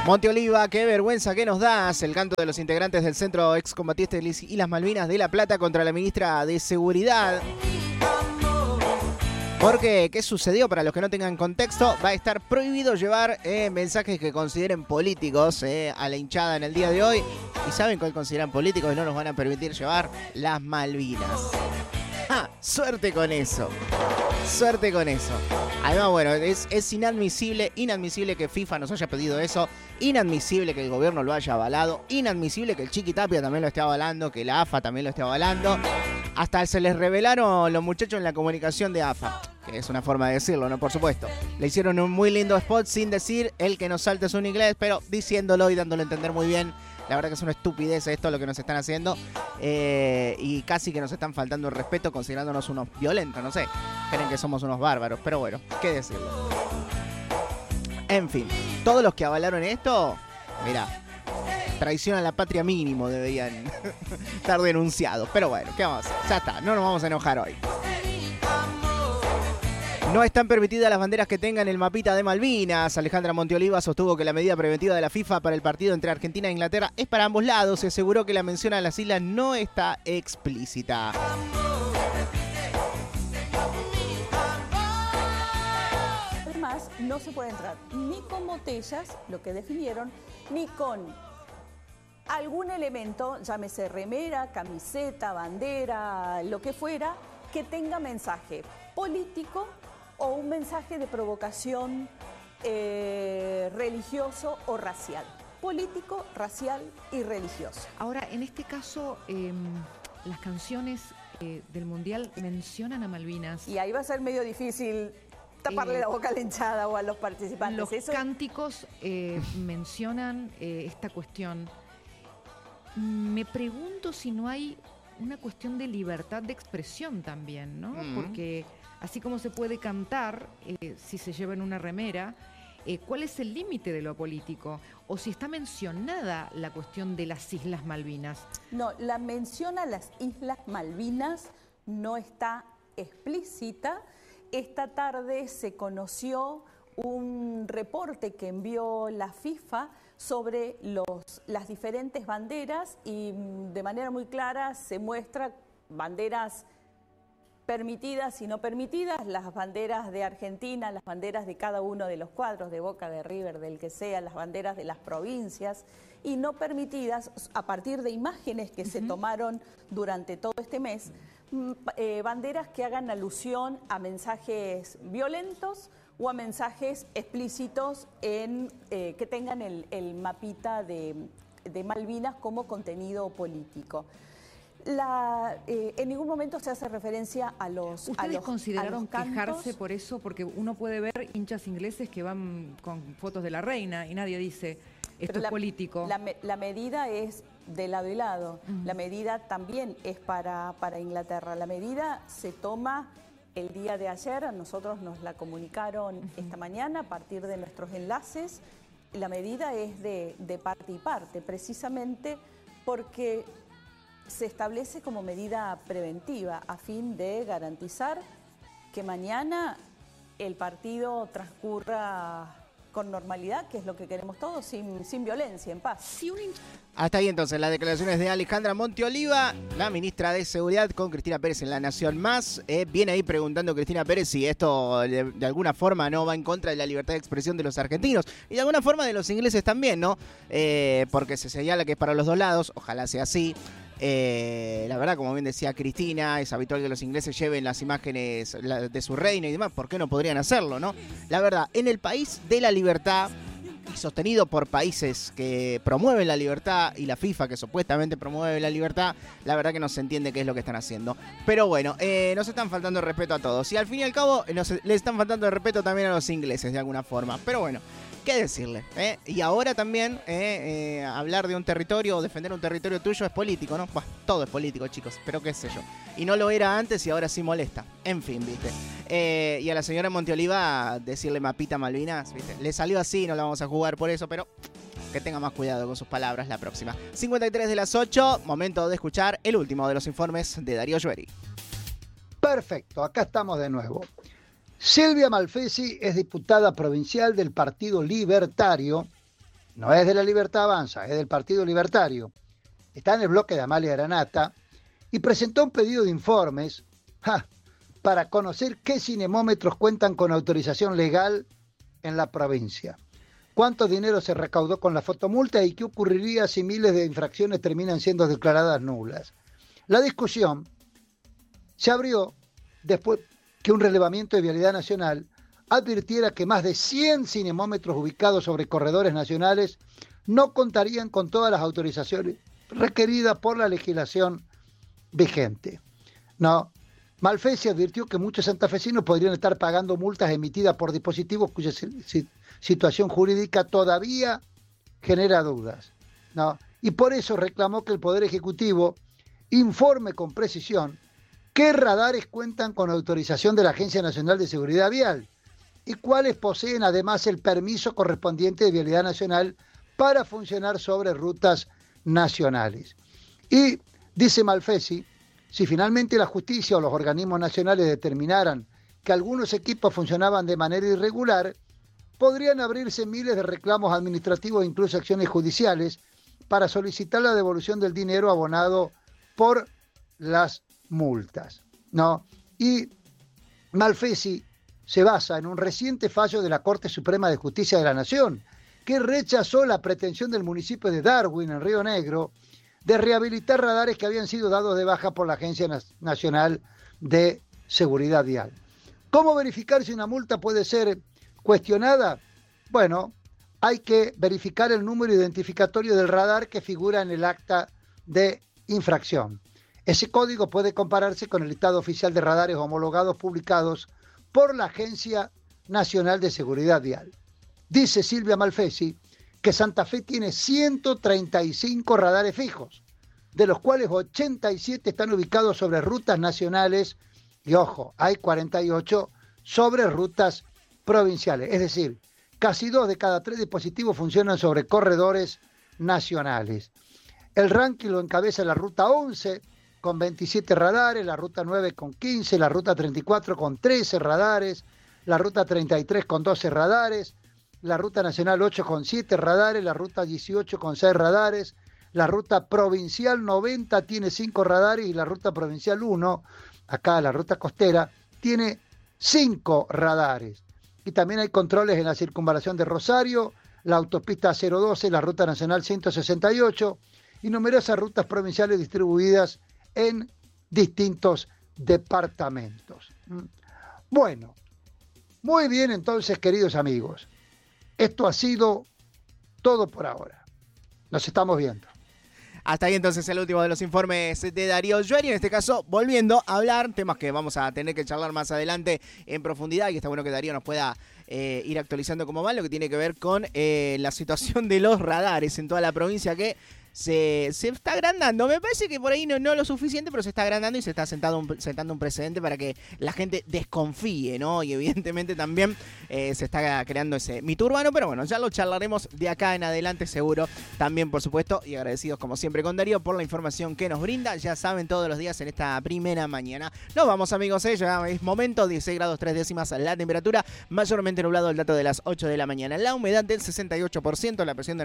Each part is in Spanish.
Monte Oliva, qué vergüenza que nos das. El canto de los integrantes del Centro Excombatientes y las Malvinas de La Plata contra la ministra de Seguridad. Porque, ¿qué sucedió? Para los que no tengan contexto, va a estar prohibido llevar mensajes que consideren políticos a la hinchada en el día de hoy. ¿Y saben cuál consideran políticos y no nos van a permitir llevar? Las Malvinas. ¡Ja! Suerte con eso. Suerte con eso. Además, bueno, es inadmisible que FIFA nos haya pedido eso. Inadmisible que el gobierno lo haya avalado. Inadmisible que el Chiqui Tapia también lo esté avalando. Que la AFA también lo esté avalando. Hasta se les revelaron los muchachos en la comunicación de AFA. Que es una forma de decirlo, ¿no? Por supuesto. Le hicieron un muy lindo spot sin decir el que nos salte es un inglés, pero diciéndolo y dándolo a entender muy bien. La verdad que es una estupidez esto lo que nos están haciendo. Y casi que nos están faltando el respeto considerándonos unos violentos, no sé. Creen que somos unos bárbaros, pero bueno, qué decirlo. En fin, todos los que avalaron esto, mirá, traición a la patria mínimo deberían estar denunciados. Pero bueno, ¿qué vamos a hacer? Ya está, no nos vamos a enojar hoy. No están permitidas las banderas que tengan el mapita de Malvinas. Alejandra Monteoliva sostuvo que la medida preventiva de la FIFA para el partido entre Argentina e Inglaterra es para ambos lados y aseguró que la mención a las islas no está explícita. Además, no se puede entrar ni con botellas, lo que definieron, ni con algún elemento, llámese remera, camiseta, bandera, lo que fuera, que tenga mensaje político o un mensaje de provocación religioso o racial. Político, racial y religioso. Ahora, en este caso, las canciones del Mundial mencionan a Malvinas. Y ahí va a ser medio difícil taparle la boca a la hinchada o a los participantes. Los cánticos mencionan esta cuestión. Me pregunto si no hay una cuestión de libertad de expresión también, ¿no? Porque así como se puede cantar si se lleva en una remera, ¿cuál es el límite de lo político? O si está mencionada la cuestión de las Islas Malvinas. No, la mención a las Islas Malvinas no está explícita. Esta tarde se conoció un reporte que envió la FIFA sobre las diferentes banderas y de manera muy clara se muestra banderas permitidas y no permitidas, las banderas de Argentina, las banderas de cada uno de los cuadros, de Boca, de River, del que sea, las banderas de las provincias, y no permitidas a partir de imágenes que se tomaron durante todo este mes, banderas que hagan alusión a mensajes violentos o a mensajes explícitos que tengan el mapita de Malvinas como contenido político. En ningún momento se hace referencia a los ¿Ustedes consideraron quejarse cantos por eso? Porque uno puede ver hinchas ingleses que van con fotos de la reina y nadie dice esto es político. La medida es de lado y lado. La medida también es para Inglaterra. La medida se toma el día de ayer, a nosotros nos la comunicaron esta mañana a partir de nuestros enlaces. La medida es de parte y parte, precisamente porque se establece como medida preventiva a fin de garantizar que mañana el partido transcurra con normalidad, que es lo que queremos todos, sin violencia, en paz. Hasta ahí entonces las declaraciones de Alejandra Monteoliva, la ministra de Seguridad, con Cristina Pérez en La Nación Más. Viene ahí preguntando Cristina Pérez si esto de alguna forma no va en contra de la libertad de expresión de los argentinos y de alguna forma de los ingleses también, ¿no? Porque se señala que es para los dos lados, ojalá sea así. La verdad, como bien decía Cristina, es habitual que los ingleses lleven las imágenes de su reina y demás. ¿Por qué no podrían hacerlo, no? La verdad, en el país de la libertad y sostenido por países que promueven la libertad y la FIFA que supuestamente promueve la libertad, la verdad que no se entiende qué es lo que están haciendo. Pero bueno, nos están faltando el respeto a todos y al fin y al cabo le están faltando el respeto también a los ingleses de alguna forma. Pero bueno, ¿qué decirle? Y ahora también hablar de un territorio o defender un territorio tuyo es político, ¿no? Bah, todo es político, chicos, pero qué sé yo. Y no lo era antes y ahora sí molesta. En fin, ¿viste? Y a la señora Monteoliva decirle mapita Malvinas, ¿viste? Le salió así, no la vamos a jugar por eso, pero que tenga más cuidado con sus palabras la próxima. 53 de las 8, momento de escuchar el último de los informes de Darío Llueri. Perfecto, acá estamos de nuevo. Silvia Malfesi es diputada provincial del Partido Libertario no es de La Libertad Avanza, es del Partido Libertario, está en el bloque de Amalia Granata, y presentó un pedido de informes para conocer qué cinemómetros cuentan con autorización legal en la provincia, cuánto dinero se recaudó con la fotomulta y qué ocurriría si miles de infracciones terminan siendo declaradas nulas. La discusión se abrió después que un relevamiento de Vialidad Nacional advirtiera que más de 100 cinemómetros ubicados sobre corredores nacionales no contarían con todas las autorizaciones requeridas por la legislación vigente. No, Malfeci advirtió que muchos santafesinos podrían estar pagando multas emitidas por dispositivos cuya situación jurídica todavía genera dudas. No, y por eso reclamó que el Poder Ejecutivo informe con precisión qué radares cuentan con autorización de la Agencia Nacional de Seguridad Vial y cuáles poseen además el permiso correspondiente de Vialidad Nacional para funcionar sobre rutas nacionales. Y dice Malfeci, si finalmente la justicia o los organismos nacionales determinaran que algunos equipos funcionaban de manera irregular, podrían abrirse miles de reclamos administrativos e incluso acciones judiciales para solicitar la devolución del dinero abonado por las multas. ¿No? Y Malfeci se basa en un reciente fallo de la Corte Suprema de Justicia de la Nación, que rechazó la pretensión del municipio de Darwin, en Río Negro, de rehabilitar radares que habían sido dados de baja por la Agencia Nacional de Seguridad Vial. ¿Cómo verificar si una multa puede ser cuestionada? Bueno, hay que verificar el número identificatorio del radar que figura en el acta de infracción. Ese código puede compararse con el listado oficial de radares homologados publicados por la Agencia Nacional de Seguridad Vial. Dice Silvia Malfeci que Santa Fe tiene 135 radares fijos, de los cuales 87 están ubicados sobre rutas nacionales y, ojo, hay 48 sobre rutas provinciales. Es decir, casi 2 de cada 3 dispositivos funcionan sobre corredores nacionales. El ranking lo encabeza la ruta 11 con 27 radares, la ruta 9 con 15, la ruta 34 con 13 radares, la ruta 33 con 12 radares, la ruta nacional 8 con 7 radares, la ruta 18 con 6 radares, la ruta provincial 90 tiene 5 radares y la ruta provincial 1, acá la ruta costera, tiene 5 radares. Y también hay controles en la circunvalación de Rosario, la autopista 012, la ruta nacional 168 y numerosas rutas provinciales distribuidas en distintos departamentos. Bueno, muy bien entonces, queridos amigos. Esto ha sido todo por ahora. Nos estamos viendo. Hasta ahí entonces el último de los informes de Darío Yueri, en este caso volviendo a hablar, temas que vamos a tener que charlar más adelante en profundidad y está bueno que Darío nos pueda ir actualizando cómo va lo que tiene que ver con la situación de los radares en toda la provincia que se está agrandando. Me parece que por ahí no lo suficiente, pero se está agrandando y se está sentando un precedente para que la gente desconfíe, ¿no? Y evidentemente también se está creando ese mito urbano, pero bueno, ya lo charlaremos de acá en adelante seguro. También, por supuesto, y agradecidos como siempre con Darío por la información que nos brinda. Ya saben, todos los días en esta primera mañana. Nos vamos, amigos, ya es momento, 16 grados 3 décimas la temperatura, mayormente nublado el dato de las 8 de la mañana. La humedad del 68%, la presión de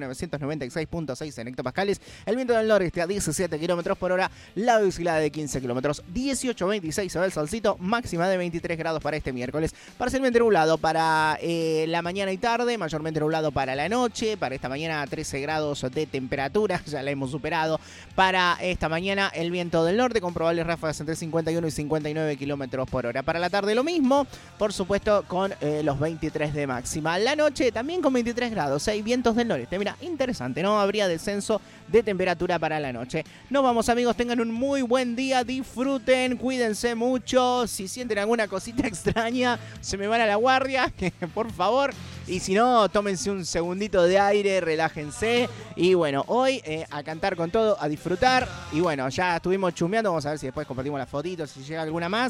996.6 en hectopascales. El viento del noreste a 17 kilómetros por hora, la visibilidad de 15 kilómetros, 18.26 se va el solcito, máxima de 23 grados para este miércoles. Parcialmente nublado para la mañana y tarde, mayormente nublado para la noche, para esta mañana 13 grados de temperatura, ya la hemos superado. Para esta mañana el viento del norte con probables ráfagas entre 51 y 59 kilómetros por hora. Para la tarde lo mismo, por supuesto con los 23 de máxima. La noche también con 23 grados, hay vientos del noreste. Mira, interesante, ¿no? Habría descenso de temperatura para la noche. Nos vamos, amigos, tengan un muy buen día, disfruten, cuídense mucho. Si sienten alguna cosita extraña, se me van a la guardia, por favor. Y si no, tómense un segundito de aire, relájense. Y bueno, hoy a cantar con todo, a disfrutar. Y bueno, ya estuvimos chumeando, vamos a ver si después compartimos las fotitos, si llega alguna más.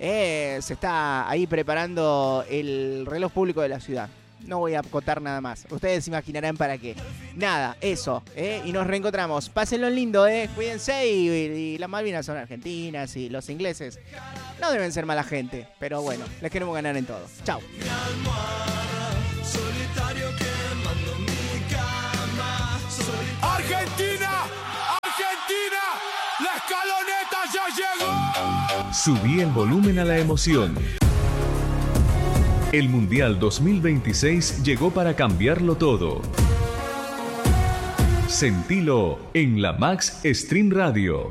Se está ahí preparando el reloj público de la ciudad. No voy a acotar nada más. Ustedes imaginarán para qué. Nada, eso, y nos reencontramos. Pásenlo lindo, cuídense y las Malvinas son argentinas y los ingleses no deben ser mala gente. Pero bueno, les queremos ganar en todo. Chau. Subí el volumen a la emoción. El Mundial 2026 llegó para cambiarlo todo. Sentilo en la Max Stream Radio.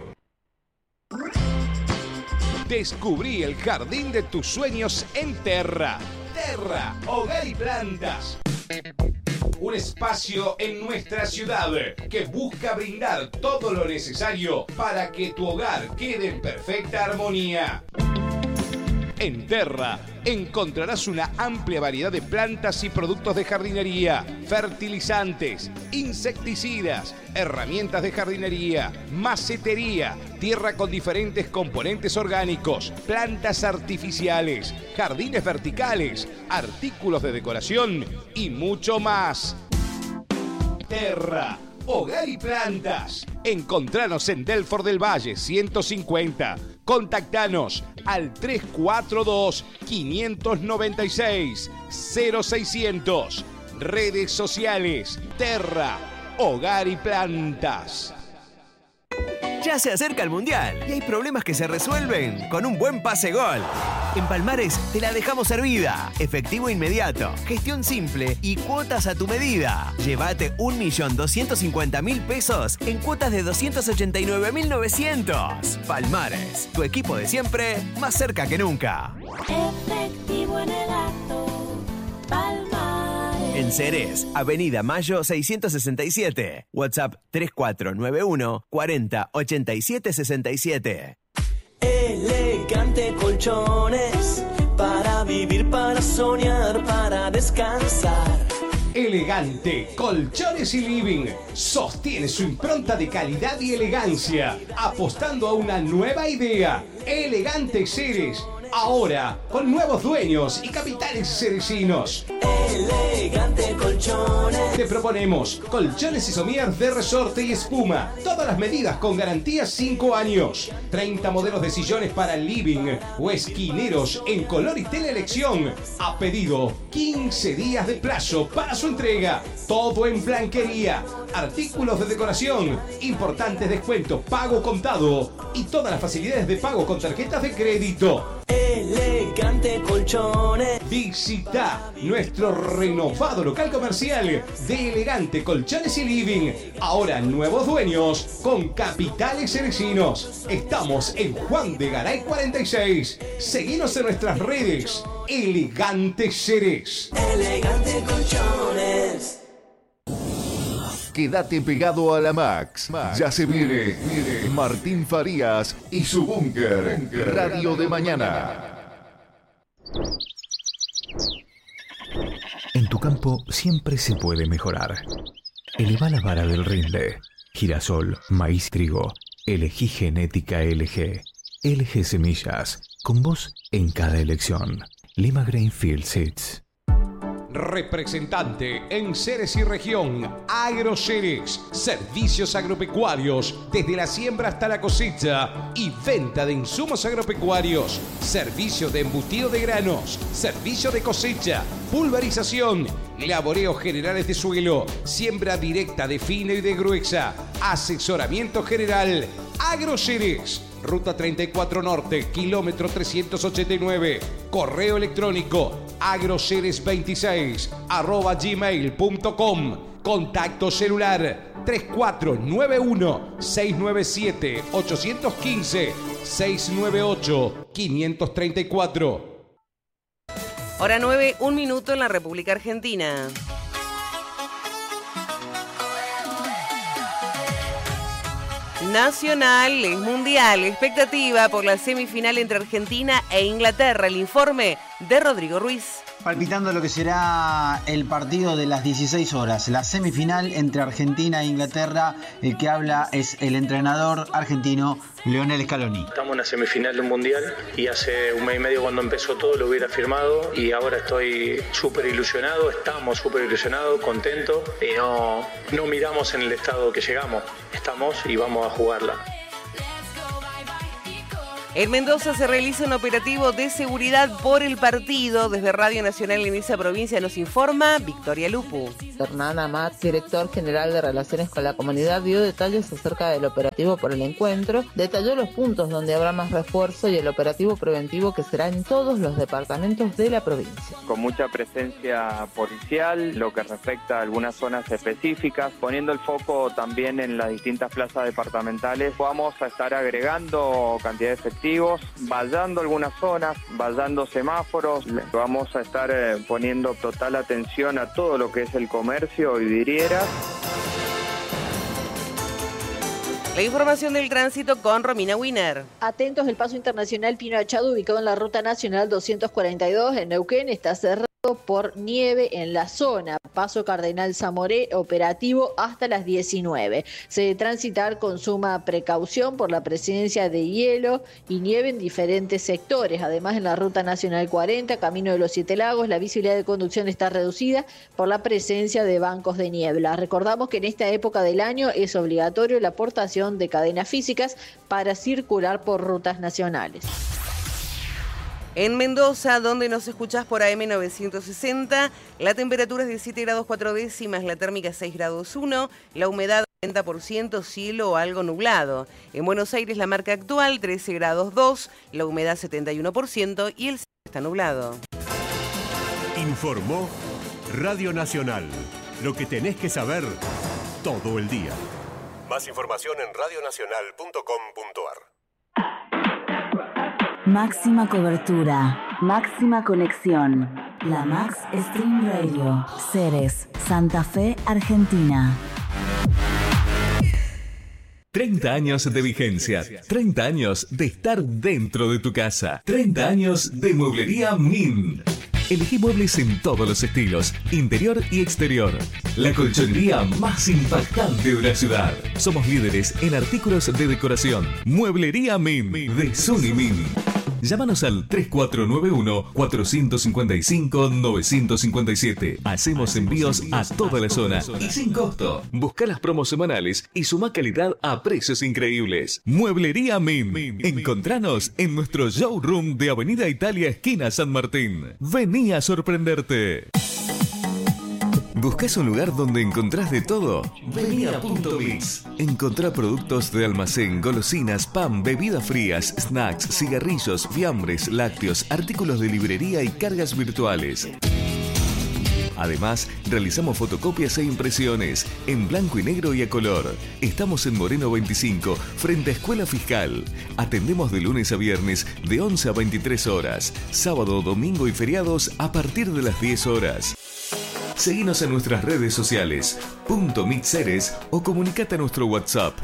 Descubrí el jardín de tus sueños en Terra. Terra, hogar y plantas. Un espacio en nuestra ciudad que busca brindar todo lo necesario para que tu hogar quede en perfecta armonía. En Terra encontrarás una amplia variedad de plantas y productos de jardinería, fertilizantes, insecticidas, herramientas de jardinería, macetería, tierra con diferentes componentes orgánicos, plantas artificiales, jardines verticales, artículos de decoración y mucho más. Terra, hogar y plantas. Encontranos en Delfort del Valle 150. Contactanos al 342-596-0600. Redes sociales, Terra, hogar y plantas. Ya se acerca el Mundial y hay problemas que se resuelven con un buen pase gol. En Palmares te la dejamos servida. Efectivo inmediato, gestión simple y cuotas a tu medida. Llévate 1.250.000 pesos en cuotas de 289.900. Palmares, tu equipo de siempre, más cerca que nunca. Efectivo en el acto, Palmares. En Ceres, Avenida Mayo 667. WhatsApp 3491 40 87 67. Elegante colchones, para vivir, para soñar, para descansar. Elegante Colchones y Living sostiene su impronta de calidad y elegancia, apostando a una nueva idea. Elegante Ceres, ahora con nuevos dueños y capitales cerecinos. Elegante colchones. Te proponemos colchones y sommiers de resorte y espuma. Todas las medidas con garantía 5 años. 30 modelos de sillones para living o esquineros en color y tela elección. A pedido, 15 días de plazo para su entrega. Todo en blanquería. Artículos de decoración. Importantes descuentos, pago contado. Y todas las facilidades de pago con tarjetas de crédito. Elegante colchones. Visita nuestro renovado local comercial de Elegante Colchones y Living. Ahora nuevos dueños con capitales cerecinos. Estamos en Juan de Garay 46. Seguinos en nuestras redes. Elegante Ceres. Elegante colchones. Quédate pegado a la Max. Ya se viene Martín Farías y su búnker. Radio de mañana. En tu campo siempre se puede mejorar. Eleva la vara del rinde. Girasol, maíz, trigo. Elegí genética LG. LG Semillas. Con vos en cada elección. Lima Grainfield Seeds. Representante en Ceres y región, AgroCeres, servicios agropecuarios desde la siembra hasta la cosecha y venta de insumos agropecuarios, servicio de embutido de granos, servicio de cosecha, pulverización, laboreos generales de suelo, siembra directa de fina y de gruesa, asesoramiento general. AgroCeres, Ruta 34 Norte, kilómetro 389, correo electrónico agroceres26@gmail.com. Contacto celular 3491-697-815, 698-534. Hora 9, 1 minuto en la República Argentina. Nacional, mundial, expectativa por la semifinal entre Argentina e Inglaterra. El informe de Rodrigo Ruiz. Palpitando lo que será el partido de las 16 horas, la semifinal entre Argentina e Inglaterra. El que habla es el entrenador argentino Lionel Scaloni. Estamos en la semifinal de un mundial y hace un mes y medio cuando empezó todo lo hubiera firmado y ahora estoy súper ilusionado, estamos súper ilusionados, contentos y no miramos en el estado que llegamos, estamos y vamos a jugarla. En Mendoza se realiza un operativo de seguridad por el partido. Desde Radio Nacional en esa provincia nos informa Victoria Lupu. Hernán Amat, director general de Relaciones con la Comunidad, dio detalles acerca del operativo por el encuentro, detalló los puntos donde habrá más refuerzo y el operativo preventivo que será en todos los departamentos de la provincia. Con mucha presencia policial, lo que respecta a algunas zonas específicas, poniendo el foco también en las distintas plazas departamentales, vamos a estar agregando cantidad de efectivos, vallando algunas zonas, vallando semáforos, vamos a estar poniendo total atención a todo lo que es el comercio y vidrieras. La información del tránsito con Romina Wiener. Atentos, el paso internacional Pino Achado, ubicado en la ruta nacional 242 en Neuquén, está cerrado por nieve en la zona. Paso Cardenal Zamoré, operativo hasta las 19. Se debe transitar con suma precaución por la presencia de hielo y nieve en diferentes sectores. Además, en la ruta nacional 40, camino de los Siete Lagos, la visibilidad de conducción está reducida por la presencia de bancos de niebla. Recordamos que en esta época del año es obligatorio la aportación de cadenas físicas para circular por rutas nacionales. En Mendoza, donde nos escuchás por AM 960, la temperatura es 17 grados 4 décimas, la térmica 6 grados 1, la humedad 40%, cielo algo nublado. En Buenos Aires la marca actual 13 grados 2, la humedad 71% y el cielo está nublado. Informó Radio Nacional, lo que tenés que saber todo el día. Más información en radionacional.com.ar. Máxima cobertura, máxima conexión. La Max Stream Radio. Ceres, Santa Fe, Argentina. 30 años de vigencia, 30 años de estar dentro de tu casa, 30 años de Mueblería Min. Elegí muebles en todos los estilos, interior y exterior. La colchonería más impactante de la ciudad. Somos líderes en artículos de decoración. Mueblería Min de Suni Min. Llámanos al 3491-455-957. Hacemos envíos a toda la zona y sin costo. Busca las promos semanales y suma calidad a precios increíbles. Mueblería Min. Encontranos en nuestro showroom de Avenida Italia, esquina San Martín. Vení a sorprenderte. ¿Buscás un lugar donde encontrás de todo? Vení a Punto Mix. Encontrá productos de almacén, golosinas, pan, bebidas frías, snacks, cigarrillos, fiambres, lácteos, artículos de librería y cargas virtuales. Además, realizamos fotocopias e impresiones en blanco y negro y a color. Estamos en Moreno 25, frente a Escuela Fiscal. Atendemos de lunes a viernes de 11 a 23 horas. Sábado, domingo y feriados a partir de las 10 horas. Seguinos en nuestras redes sociales, .mix Ceres, o comunicate a nuestro WhatsApp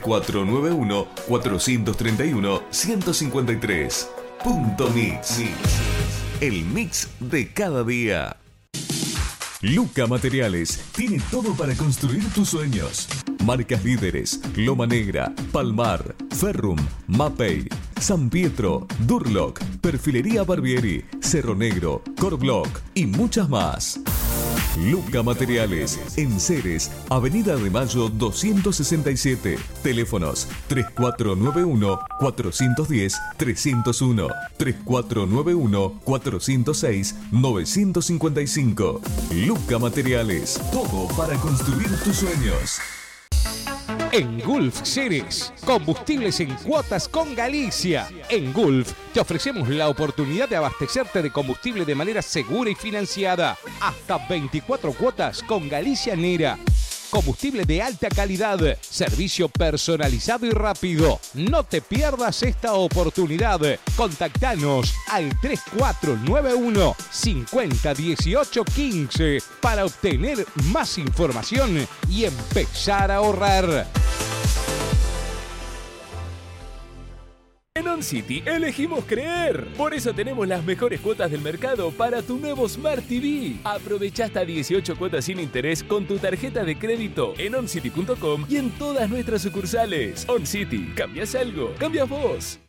3491-431-153. .mix. El mix de cada día. Luca Materiales tiene todo para construir tus sueños. Marcas líderes: Loma Negra, Palmar, Ferrum, Mapei, San Pietro, Durlock, Perfilería Barbieri, Cerro Negro, Corblock y muchas más. Luca Materiales, en Ceres, Avenida de Mayo 267. Teléfonos 3491-410-301, 3491-406-955. Luca Materiales, todo para construir tus sueños. En Gulf Ceres, combustibles en cuotas con Galicia. En Gulf te ofrecemos la oportunidad de abastecerte de combustible de manera segura y financiada. Hasta 24 cuotas con Galicia Nera. Combustible de alta calidad, servicio personalizado y rápido. No te pierdas esta oportunidad. Contactanos al 3491 50 18 15 para obtener más información y empezar a ahorrar. En OnCity elegimos creer. Por eso tenemos las mejores cuotas del mercado para tu nuevo Smart TV. Aprovecha hasta 18 cuotas sin interés con tu tarjeta de crédito en oncity.com y en todas nuestras sucursales. OnCity, ¿cambias algo? ¡Cambias vos!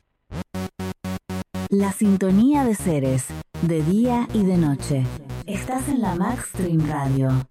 La sintonía de Ceres, de día y de noche. Estás en la Max Stream Radio.